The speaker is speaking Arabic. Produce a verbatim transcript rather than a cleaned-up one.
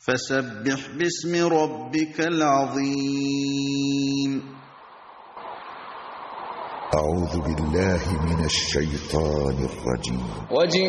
فسبح باسم ربك العظيم. أعوذ بالله من الشيطان الرجيم.